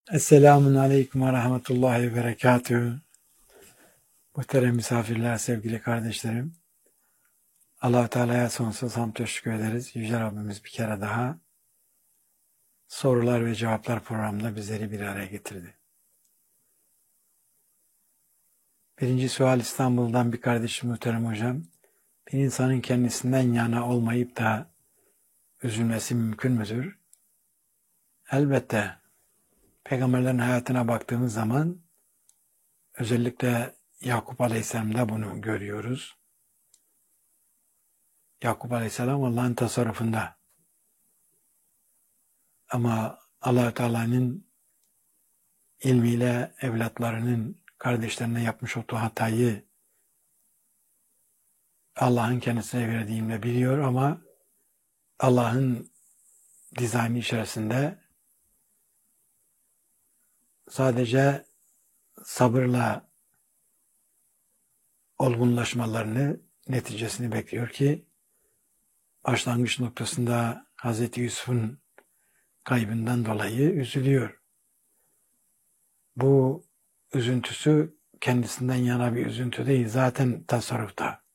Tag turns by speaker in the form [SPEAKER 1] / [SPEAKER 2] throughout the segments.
[SPEAKER 1] Esselamun Aleyküm ve Rahmetullahi ve Berekatühü. Muhterem misafirler, sevgili kardeşlerim. Allah-u Teala'ya sonsuz hamd teşekkür ederiz. Yüce Rabbimiz bir kere daha sorular ve cevaplar programında bizleri bir araya getirdi. Birinci sual İstanbul'dan bir kardeşim muhterem hocam. Bir insanın kendisinden yana olmayıp da üzülmesi mümkün müdür? Elbette. Peygamberlerin hayatına baktığımız zaman özellikle Yakup Aleyhisselam'da bunu görüyoruz. Yakup Aleyhisselam Allah'ın tasarrufunda. Ama Allah-u Teala'nın ilmiyle evlatlarının kardeşlerine yapmış olduğu hatayı Allah'ın kendisine verdiğini biliyor ama Allah'ın dizaynı içerisinde sadece sabırla olgunlaşmalarını, neticesini bekliyor ki başlangıç noktasında Hz. Yusuf'un kaybından dolayı üzülüyor. Bu üzüntüsü kendisinden yana bir üzüntü değil, zaten tasarrufta.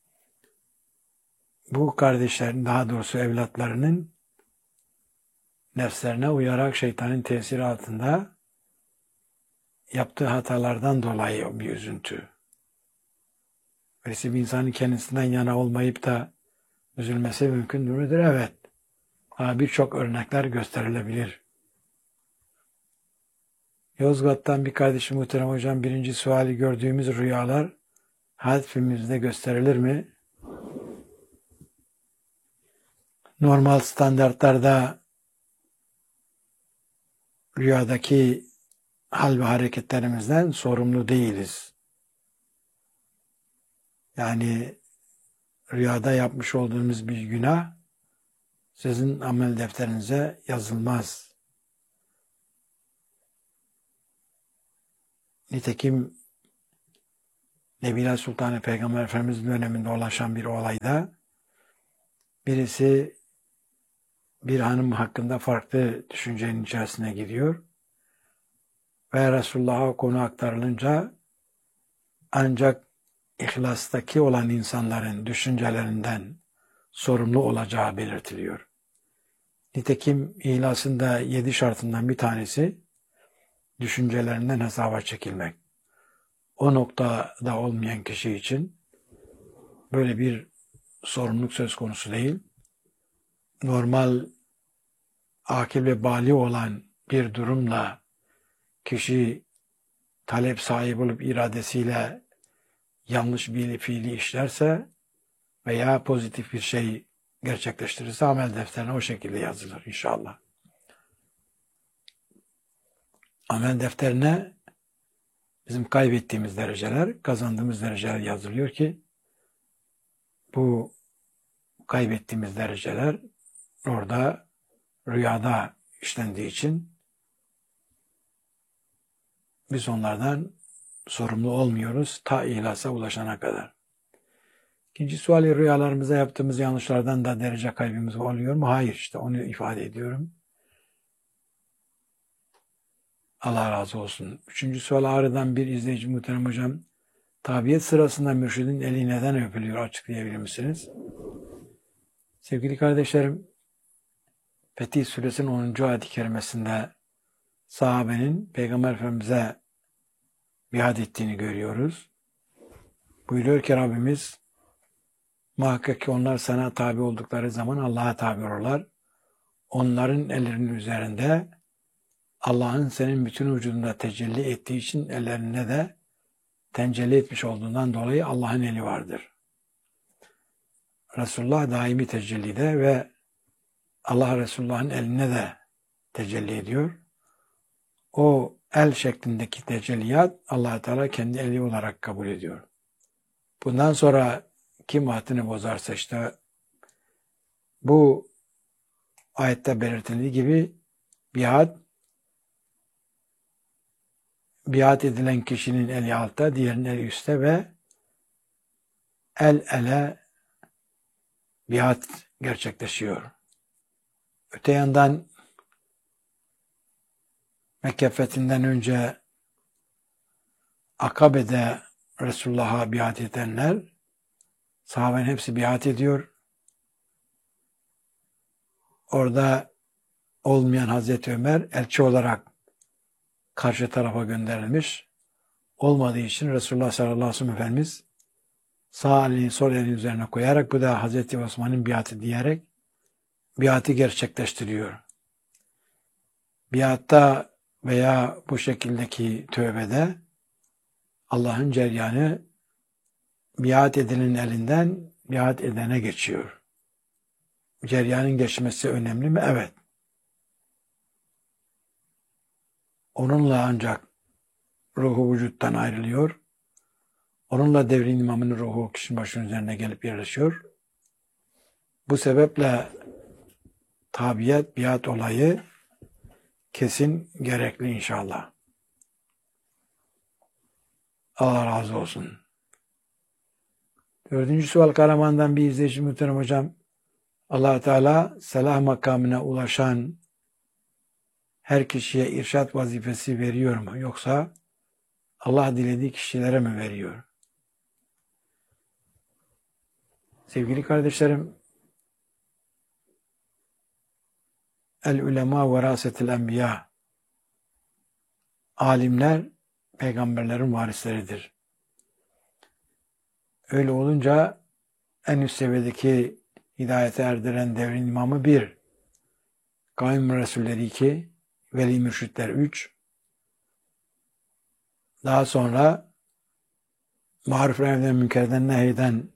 [SPEAKER 1] Bu kardeşlerin, daha doğrusu evlatlarının nefslerine uyarak şeytanın tesiri altında yaptığı hatalardan dolayı bir üzüntü. Birisi bir insanın kendisinden yana olmayıp da üzülmesi mümkün müdür? Evet. Ama birçok örnekler gösterilebilir. Yozgat'tan bir kardeşim muhterem hocam, birinci suali gördüğümüz rüyalar hayat filmimizde gösterilir mi? Normal standartlarda rüyadaki hal ve hareketlerimizden sorumlu değiliz. Yani rüyada yapmış olduğunuz bir günah sizin amel defterinize yazılmaz. Nitekim Nebiler Sultanı Peygamber Efendimiz döneminde ulaşan bir olayda birisi bir hanım hakkında farklı düşüncenin içerisine giriyor ve Resulullah'a konu aktarılınca ancak İhlas'taki olan insanların düşüncelerinden sorumlu olacağı belirtiliyor. Nitekim İhlas'ın da 7 şartından bir tanesi düşüncelerinden hesaba çekilmek. O noktada olmayan kişi için böyle bir sorumluluk söz konusu değil. Normal, akil ve bali olan bir durumla kişi talep sahibi olup iradesiyle yanlış bir fiili işlerse veya pozitif bir şey gerçekleştirirse amel defterine o şekilde yazılır inşallah. Amel defterine bizim kaybettiğimiz dereceler, kazandığımız dereceler yazılıyor ki bu kaybettiğimiz dereceler orada rüyada işlendiği için biz onlardan sorumlu olmuyoruz ta ihlasa ulaşana kadar. İkinci suali, rüyalarımızda yaptığımız yanlışlardan da derece kaybımız oluyor mu? Hayır, işte onu ifade ediyorum. Allah razı olsun. Üçüncü sual, Ağrı'dan bir izleyici muhterem hocam. Tabiyet sırasında mürşidin eli neden öpülüyor, açıklayabilir misiniz? Sevgili kardeşlerim, Fetih Suresinin 10. ayet-i kerimesinde sahabenin Peygamber Efendimiz'e biat ettiğini görüyoruz. Buyuruyor ki Rabbimiz, muhakkak ki onlar sana tabi oldukları zaman Allah'a tabi olurlar. Onların ellerinin üzerinde Allah'ın senin bütün vücudunda tecelli ettiği için ellerine de tecelli etmiş olduğundan dolayı Allah'ın eli vardır. Resulullah daimi tecellide ve Allah Resulullah'ın eline de tecelli ediyor. O el şeklindeki tecelliyat Allah Teala kendi eli olarak kabul ediyor. Bundan sonra kim ahdini bozarsa işte bu ayette belirtildiği gibi biat edilen kişinin eli altta, diğerinin eli üstte ve el ele biat gerçekleşiyor. Öte yandan Mekke fethinden önce Akabe'de Resulullah'a biat edenler, sahabenin hepsi biat ediyor. Orada olmayan Hazreti Ömer elçi olarak karşı tarafa gönderilmiş. Olmadığı için Resulullah sallallahu aleyhi ve sellem Efendimiz sağ elini sol elini üzerine koyarak bu da Hazreti Osman'ın biatı diyerek biatı gerçekleştiriyor. Biatta veya bu şekildeki tövbede Allah'ın ceryanı biat edilenin elinden biat edene geçiyor. Ceryanın geçmesi önemli mi? Evet. Onunla ancak ruhu vücuttan ayrılıyor. Onunla devrin imamının ruhu kişinin başının üzerine gelip yerleşiyor. Bu sebeple tabiyet, biat olayı kesin gerekli inşallah. Allah razı olsun. 4. sual Karaman'dan bir izleyici muhterem hocam. Allah Teala selah makamına ulaşan her kişiye irşat vazifesi veriyor mu? Yoksa Allah dilediği kişilere mi veriyor? Sevgili kardeşlerim, el-ulema verasetil enbiya, alimler peygamberlerin varisleridir. Öyle olunca en üst seviyedeki hidayete erdiren devrin imamı 1, kavim resulleri 2, veli mürşitler 3, daha sonra maruf emreden münkerden nehyeden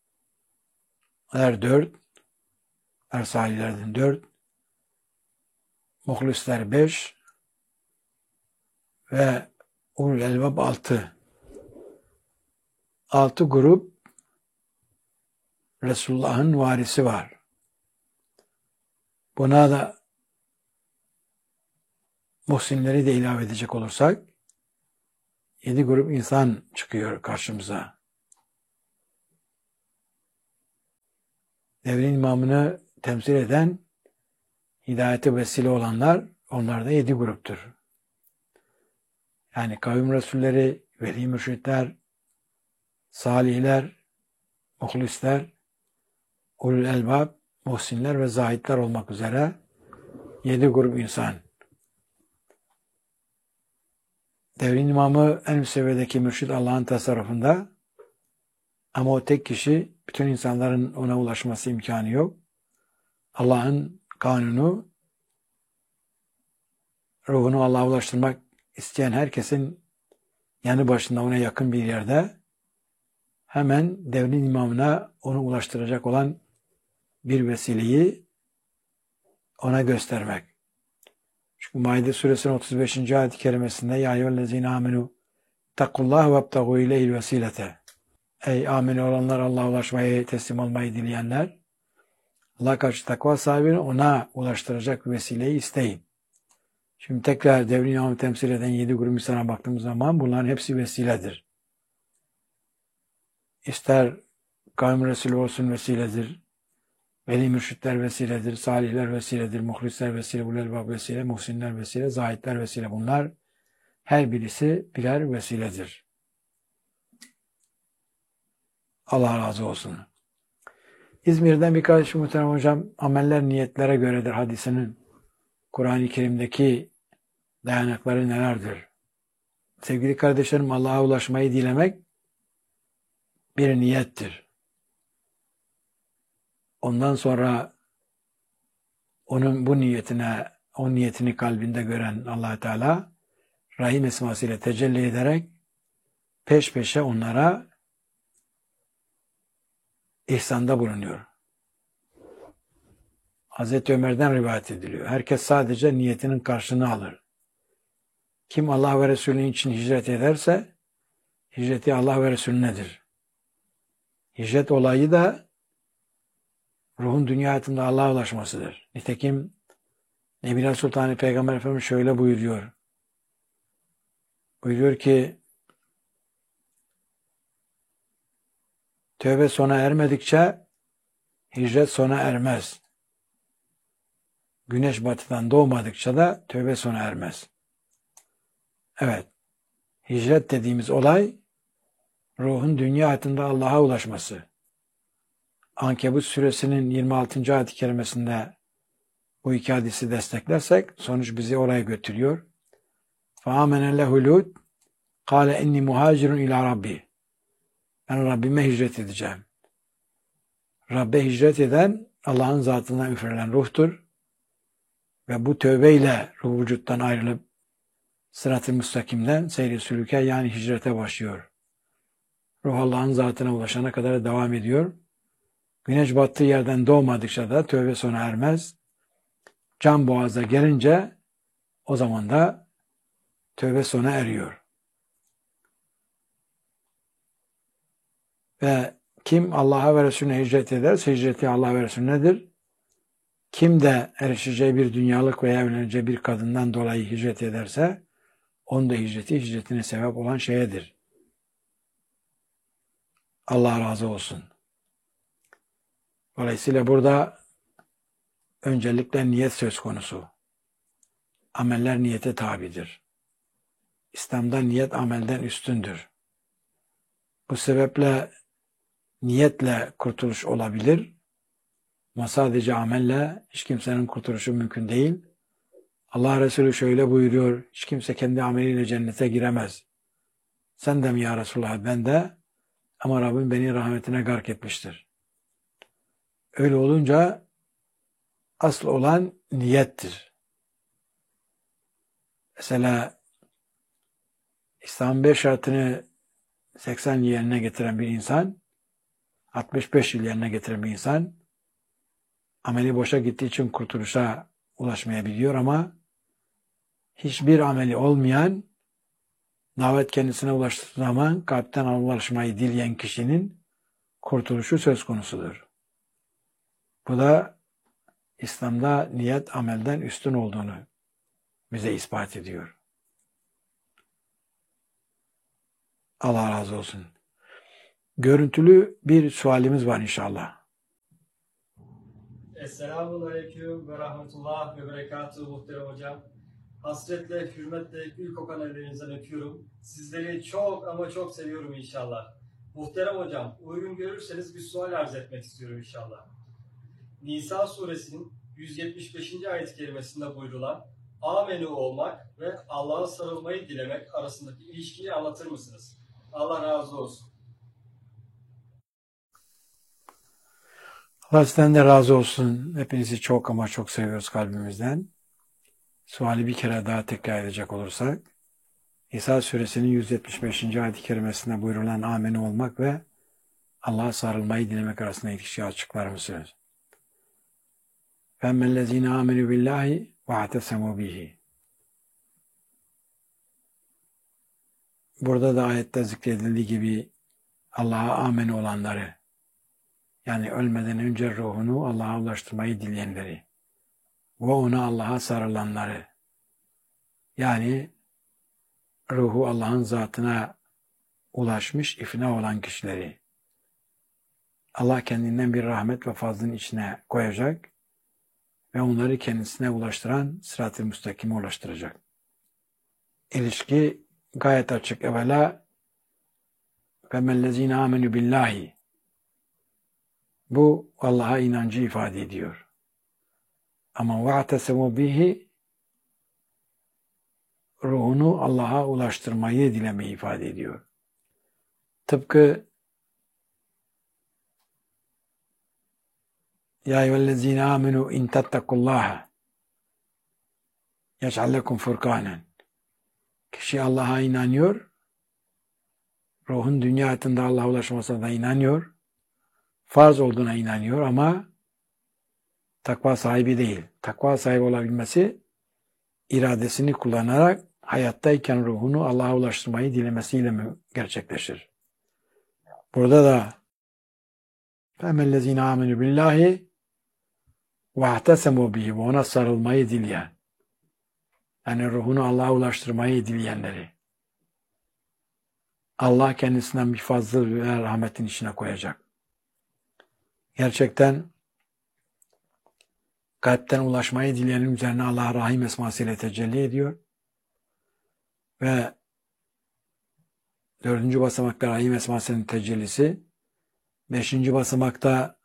[SPEAKER 1] 4, ersalilerden 4, muhlisler 5 ve ulul elbab 6. 6 grup Resulullah'ın varisi var. Buna da muhsinleri de ilave edecek olursak 7 grup insan çıkıyor karşımıza. Devrin imamını temsil eden, hidayete vesile olanlar, onlar da 7 gruptur. Yani kavim resulleri, veli mürşitler, salihler, muhlisler, ulul elbab, muhsinler ve zahitler olmak üzere 7 grup insan. Devrin imamı en üst seviyedeki mürşid Allah'ın tasarrufunda, ama o tek kişi, bütün insanların ona ulaşması imkanı yok. Allah'ın kanunu, ruhunu Allah'a ulaştırmak isteyen herkesin yanı başında, ona yakın bir yerde hemen devrin imamına onu ulaştıracak olan bir vesileyi ona göstermek. Çünkü Maide suresinin 35. ayet-i kerimesinde ya eyyühellezine amenu takullah ve ebtagû ileyhil vesilete. Ey ameli olanlar, Allah'a ulaşmayı, teslim olmayı dileyenler, Allah karşı takva sahibini ona ulaştıracak vesileyi isteyin. Şimdi tekrar devrin imamı temsil eden 7 grup insana baktığımız zaman bunların hepsi vesiledir. İster kavim Resulü olsun vesiledir, veli mürşitler vesiledir, salihler vesiledir, muhlisler vesile, ulul elbab vesile, muhsinler vesile, zahitler vesile. Bunlar her birisi birer vesiledir. Allah razı olsun. İzmir'den bir kardeşim muhterem hocam, ameller niyetlere göredir hadisinin Kur'an-ı Kerim'deki dayanakları nelerdir? Sevgili kardeşlerim, Allah'a ulaşmayı dilemek bir niyettir. Ondan sonra onun bu niyetine, o niyetini kalbinde gören Allah Teala Rahim esmasıyla tecelli ederek peş peşe onlara ihsanda bulunuyor. Hazreti Ömer'den rivayet ediliyor. Herkes sadece niyetinin karşılığını alır. Kim Allah ve Resulü için hicret ederse hicreti Allah ve Resulünedir. Hicret olayı da ruhun dünya hayatında Allah'a ulaşmasıdır. Nitekim Nebiler Sultanı Peygamber Efendimiz şöyle buyuruyor. Buyuruyor ki tövbe sona ermedikçe hicret sona ermez. Güneş batıdan doğmadıkça da tövbe sona ermez. Evet, hicret dediğimiz olay ruhun dünya hayatında Allah'a ulaşması. Ankebut suresinin 26. ayet-i kerimesinde bu iki hadisi desteklersek sonuç bizi oraya götürüyor. فَآمَنَ لَهُ لُوطٌ قَالَ اِنِّي مُهَاجِرٌ اِلَى رَبِّي. Ben Rabbime hicret edeceğim. Rabbe hicret eden Allah'ın zatından üfürülen ruhtur. Ve bu tövbeyle ruh vücuttan ayrılıp sırat-ı müstakimden seyri sülüke yani hicrete başlıyor. Ruh Allah'ın zatına ulaşana kadar devam ediyor. Güneş battığı yerden doğmadıkça da tövbe sona ermez. Can boğaza gelince o zaman da tövbe sona eriyor. Ve kim Allah'a ve Resulüne hicret ederse hicreti Allah ve Resulünedir. Kim de erişeceği bir dünyalık veya evleneceği bir kadından dolayı hicret ederse onun da hicretine sebep olan şeyedir. Allah razı olsun. Dolayısıyla burada öncelikle niyet söz konusu. Ameller niyete tabidir. İslam'da niyet amelden üstündür. Bu sebeple niyetle kurtuluş olabilir ama sadece amelle hiç kimsenin kurtuluşu mümkün değil. Allah Resulü şöyle buyuruyor, hiç kimse kendi ameliyle cennete giremez. Sen de mi ya Resulullah? Ben de, ama Rabbim beni rahmetine gark etmiştir. Öyle olunca asıl olan niyettir. Mesela İslam'ın 5 şartını 80 yıl yerine getiren bir insan, 65 yıl yerine getiren bir insan, ameli boşa gittiği için kurtuluşa ulaşmayabiliyor ama hiçbir ameli olmayan, davet kendisine ulaştığı zaman kalpten ulaşmayı dileyen kişinin kurtuluşu söz konusudur. Bu da İslam'da niyet amelden üstün olduğunu bize ispat ediyor. Allah razı olsun. Görüntülü bir sualimiz var inşallah.
[SPEAKER 2] Esselamualeyküm ve rahmetullah ve berekatuhu muhterem hocam. Hasretle, hürmetle gül kokan ellerinizden öpüyorum. Sizleri çok ama çok seviyorum inşallah. Muhterem hocam, uygun görürseniz bir sual arz etmek istiyorum inşallah. Nisa suresinin 175. ayet-i kerimesinde buyurulan amenü olmak ve Allah'a sarılmayı dilemek arasındaki ilişkiyi anlatır mısınız? Allah razı olsun.
[SPEAKER 1] Allah sizden de razı olsun. Hepinizi çok ama çok seviyoruz kalbimizden. Suali bir kere daha tekrar edecek olursak, Nisa suresinin 175. ayet-i kerimesinde buyurulan ameni olmak ve Allah'a sarılmayı dilemek arasında ilişkiyi açıklar mısınız? فَاَمَّا الَّذ۪ينَ آمَنُوا بِاللّٰهِ وَاَعْتَسَمُوا بِهِ. Burada da ayette zikredildiği gibi Allah'a ameni olanları, yani ölmeden önce ruhunu Allah'a ulaştırmayı dileyenleri ve ona Allah'a sarılanları, yani ruhu Allah'ın zatına ulaşmış, ifna olan kişileri Allah kendinden bir rahmet ve fazlın içine koyacak ve onları kendisine ulaştıran sırat-ı müstakime ulaştıracak. İlişki gayet açık. Evvela فَمَنْ آمَنُوا billahi. Bu Allah'a inancı ifade ediyor. Ama وَاَعْتَسَمُوا bihi ruhunu Allah'a ulaştırmayı dilemeyi ifade ediyor. Tıpkı يَا اَيُّهَا آمَنُوا اِنْ تَتَّقُوا اللّٰهَ يَجْعَلْ لَكُمْ فُرْقَانًا. Kişi Allah'a inanıyor, ruhun dünya hayatında Allah'a ulaşmasına da inanıyor, farz olduğuna inanıyor ama takva sahibi değil. Takva sahibi olabilmesi, iradesini kullanarak hayattayken ruhunu Allah'a ulaştırmayı dilemesiyle mi gerçekleşir? Burada da فَاَمَّا آمَنُوا بِاللّٰهِ وَاَعْتَسَمُوا بِهِ, ona sarılmayı dileyen, yani ruhunu Allah'a ulaştırmayı dileyenleri Allah kendisinden bir fazla ve rahmetin içine koyacak. Gerçekten kalpten ulaşmayı dileyenin üzerine Allah rahim esmasıyla tecelli ediyor. ve dördüncü basamakta Rahim esmasının tecellisi, beşinci basamakta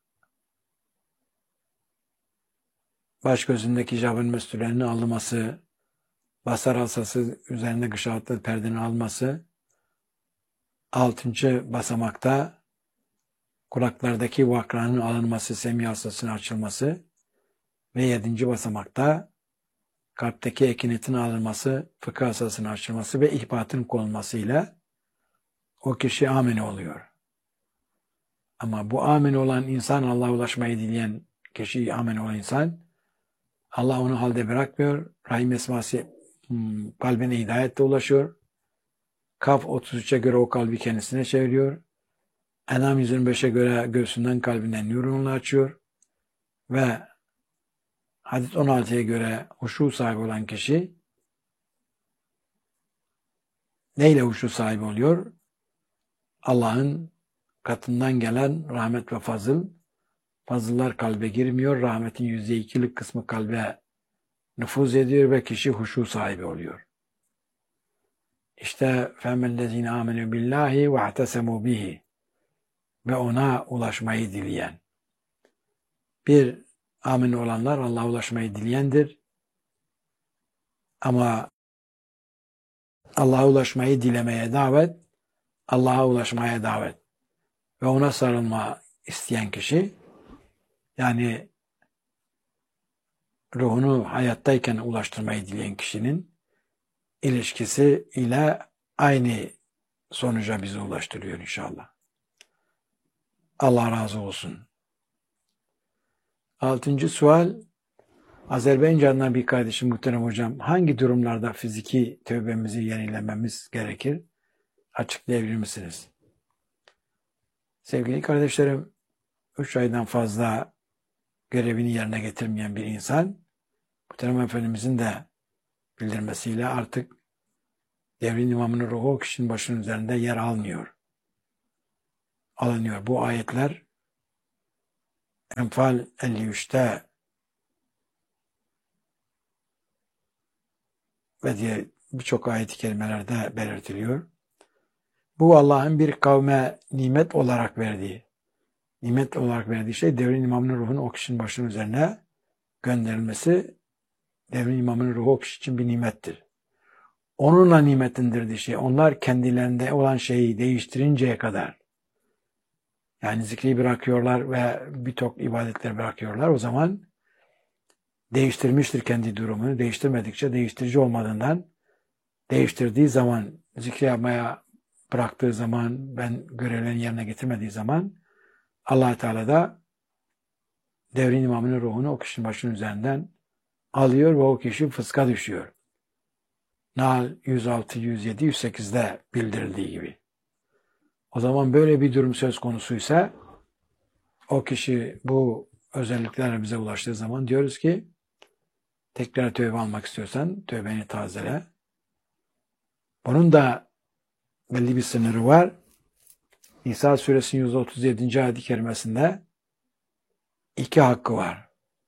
[SPEAKER 1] baş gözündeki hicabın müstürlerinin alınması, basar asası üzerinde gışahatlı perdenin alınması, altıncı basamakta kulaklardaki vakranın alınması, semî asasının açılması ve yedinci basamakta kalpteki ekinetin alınması, fıkıh asasının açılması ve ihbatın konulmasıyla o kişi amin oluyor. Ama bu amin olan insan, Allah'a ulaşmayı dileyen kişi, amin olan insan, Allah onu halde bırakmıyor. Rahim esması kalbine hidayetle ulaşıyor. Kaf 33'e göre o kalbi kendisine çeviriyor. Enam 125'e göre göğsünden kalbinden nurunu açıyor. Ve hadis 16'ya göre huşu sahibi olan kişi neyle huşu sahibi oluyor? Allah'ın katından gelen rahmet ve fazıl. Fazıllar kalbe girmiyor. Rahmetin %2'lik kısmı kalbe nüfuz ediyor ve kişi huşu sahibi oluyor. İşte فَمَنْ آمَنُوا بِاللّٰهِ وَاعْتَسَمُوا بِهِ ve ona ulaşmayı dileyen. Bir, amin olanlar Allah'a ulaşmayı dileyendir. Ama Allah'a ulaşmayı dilemeye davet, Allah'a ulaşmaya davet ve ona sarılma isteyen kişi, yani ruhunu hayattayken ulaştırmayı dileyen kişinin ilişkisi ile aynı sonuca bizi ulaştırıyor inşallah. Allah razı olsun. 6. sual, Azerbaycan'dan bir kardeşim, muhterem hocam, hangi durumlarda fiziki tövbemizi yenilememiz gerekir? Açıklayabilir misiniz? Sevgili kardeşlerim, 3 aydan fazla görevini yerine getirmeyen bir insan, muhterem Efendimizin de bildirmesiyle artık devrin imamının ruhu o kişinin başının üzerinde yer alınıyor. Bu ayetler Enfal 53'te ve diye birçok ayet-i kerimelerde belirtiliyor. Bu Allah'ın bir kavme nimet olarak verdiği şey devrin imamının ruhunun o kişinin başının üzerine gönderilmesi. Devrin imamının ruhu o kişi için bir nimettir. Onunla nimet indirdiği şey, onlar kendilerinde olan şeyi değiştirinceye kadar, yani zikri bırakıyorlar ve birçok ibadetleri bırakıyorlar. O zaman değiştirmiştir kendi durumunu. Değiştirmedikçe değiştirici olmadığından, değiştirdiği zaman, zikri yapmaya bıraktığı zaman, ben görevlerini yerine getirmediği zaman Allah Teala da devrin imamının ruhunu o kişinin başının üzerinden alıyor ve o kişi fıska düşüyor. Nahl 106, 107, 108'de bildirildiği gibi. O zaman böyle bir durum söz konusuysa o kişi bu özelliklerle bize ulaştığı zaman diyoruz ki tekrar tövbe almak istiyorsan tövbeni tazele. Bunun da belli bir sınırı var. İsa suresinin 137. ayet-i kerimesinde 2 hakkı var.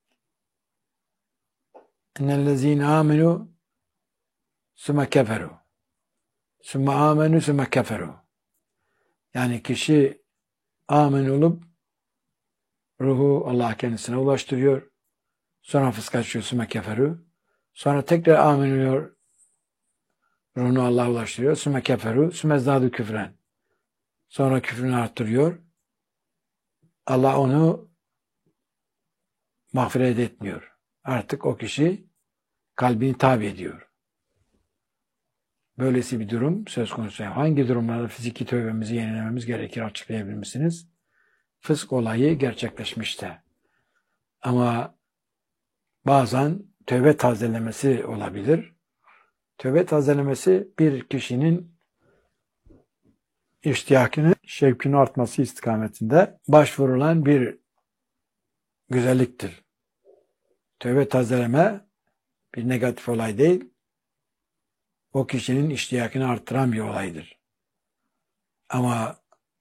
[SPEAKER 1] İnnellezîne âmenû sümme keferû. Sümme âmenû sümme keferû. Yani kişi amin olup ruhu Allah kendisine ulaştırıyor. Sonra fıska düşüyor, sümme keferû. Sonra tekrar amin oluyor. Ruhunu Allah'a ulaştırıyor. Sümme keferû. Sümme zâdû küfren. Sonra küfrünü arttırıyor. Allah onu mağfiret etmiyor. Artık o kişi kalbini tabi ediyor. Böylesi bir durum söz konusu. Hangi durumlarda fiziki tövbemizi yenilememiz gerekir açıklayabilir misiniz? Fısk olayı gerçekleşmişte. Ama bazen tövbe tazelemesi olabilir. Tövbe tazelemesi bir kişinin iştiyakını, şevkinin artması istikametinde başvurulan bir güzelliktir. Tövbe tazeleme bir negatif olay değil, o kişinin iştiyakını arttıran bir olaydır. Ama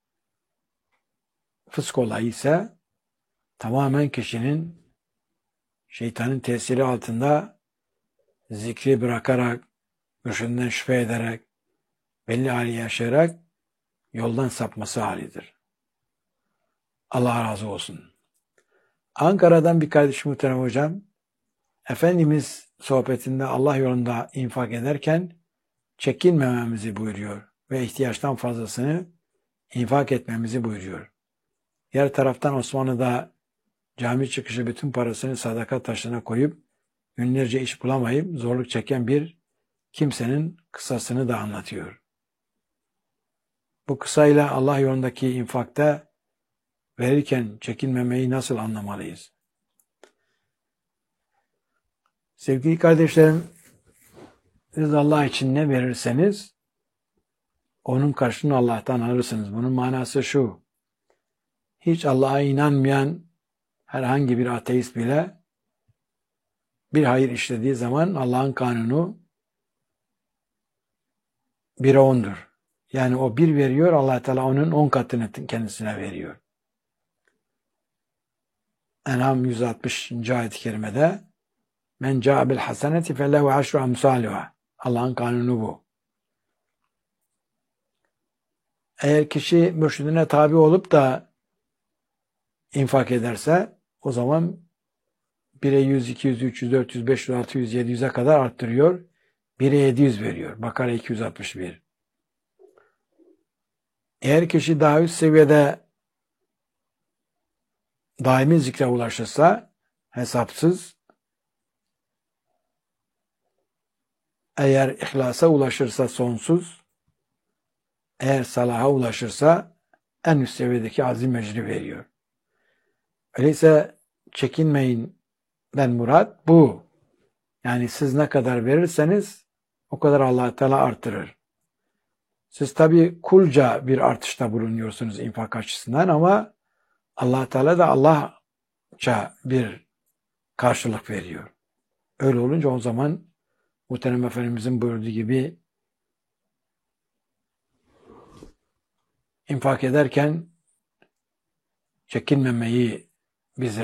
[SPEAKER 1] fısk olayı ise tamamen kişinin şeytanın tesiri altında zikri bırakarak mürşidinden şüphe ederek, belli hali yaşayarak yoldan sapması halidir. Allah razı olsun. Ankara'dan bir kardeşim muhterem hocam, Efendimiz sohbetinde Allah yolunda infak ederken çekinmememizi buyuruyor ve ihtiyaçtan fazlasını infak etmemizi buyuruyor. Diğer taraftan Osmanlı'da cami çıkışı bütün parasını sadaka taşına koyup günlerce iş bulamayıp zorluk çeken bir kimsenin kıssasını da anlatıyor. Bu kıssayla Allah yolundaki infakta verirken çekinmemeyi nasıl anlamalıyız? Sevgili kardeşlerim, siz Allah için ne verirseniz onun karşılığını Allah'tan alırsınız. Bunun manası şu: hiç Allah'a inanmayan herhangi bir ateist bile bir hayır işlediği zaman Allah'ın kanunu 1'e 10'dur. Yani o 1 veriyor, Allah Teala onun 10 katını kendisine veriyor. En'am 160. ayet-i kerimede men ca'a bil haseneti felehu aşru amsaluha. Allah'ın kanunu bu. Eğer kişi mürşidine tabi olup da infak ederse o zaman 1'e 100, 200, 300, 400, 500, 600, 700'e kadar arttırıyor. 1'e 700 veriyor. Bakara 261. Eğer kişi daha üst seviyede daimi zikre ulaşırsa hesapsız, eğer ihlasa ulaşırsa sonsuz, eğer salaha ulaşırsa en üst seviyedeki azim mecri veriyor. Öyleyse çekinmeyin, ben murat bu. Yani siz ne kadar verirseniz o kadar Allah Teala artırır. Siz tabii kulca bir artışta bulunuyorsunuz infak açısından ama Allah Teala da Allahça bir karşılık veriyor. Öyle olunca o zaman Muhterem Efendimizin buyurduğu gibi infak ederken çekinmemeyi bize